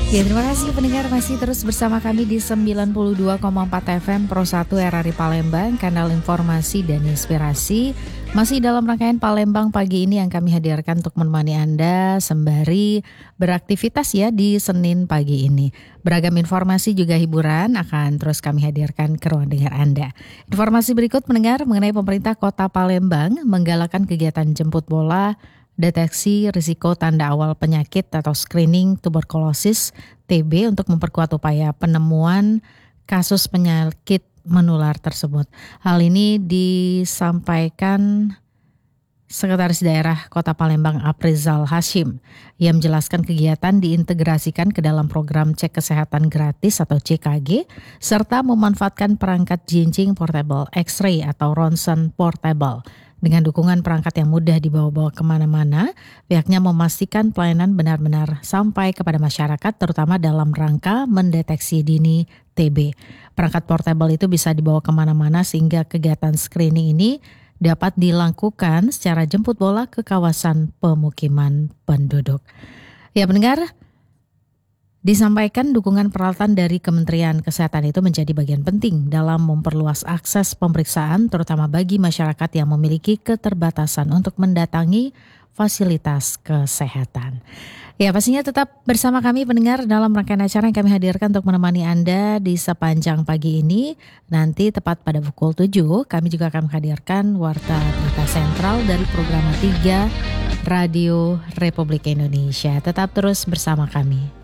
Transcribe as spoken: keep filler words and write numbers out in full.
Ya, terima kasih pendengar masih terus bersama kami di sembilan puluh dua koma empat F M Pro satu R R I Palembang, kanal informasi dan inspirasi. Masih dalam rangkaian Palembang pagi ini yang kami hadirkan untuk menemani Anda sembari beraktivitas ya di Senin pagi ini. Beragam informasi juga hiburan akan terus kami hadirkan ke ruang dengar Anda. Informasi berikut pendengar mengenai pemerintah Kota Palembang menggalakkan kegiatan jemput bola, deteksi risiko tanda awal penyakit atau screening tuberkulosis T B untuk memperkuat upaya penemuan kasus penyakit menular tersebut. Hal ini disampaikan Sekretaris Daerah Kota Palembang Aprizal Hashim. Ia menjelaskan kegiatan diintegrasikan ke dalam program cek kesehatan gratis atau C K G serta memanfaatkan perangkat jinjing portable X-ray atau ronsen portable. Dengan dukungan perangkat yang mudah dibawa-bawa kemana-mana, pihaknya memastikan pelayanan benar-benar sampai kepada masyarakat terutama dalam rangka mendeteksi dini T B. Perangkat portable itu bisa dibawa kemana-mana sehingga kegiatan screening ini dapat dilakukan secara jemput bola ke kawasan pemukiman penduduk. Ya pendengar, disampaikan dukungan peralatan dari Kementerian Kesehatan itu menjadi bagian penting dalam memperluas akses pemeriksaan terutama bagi masyarakat yang memiliki keterbatasan untuk mendatangi fasilitas kesehatan. Ya pastinya tetap bersama kami pendengar dalam rangkaian acara yang kami hadirkan untuk menemani Anda di sepanjang pagi ini. Nanti tepat pada pukul tujuh kami juga akan menghadirkan Warta Berita Sentral dari program tiga Radio Republik Indonesia. Tetap terus bersama kami.